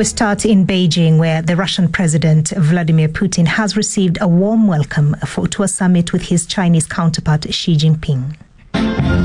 We start in Beijing, where the Russian President Vladimir Putin has received a warm welcome to a summit with his Chinese counterpart Xi Jinping.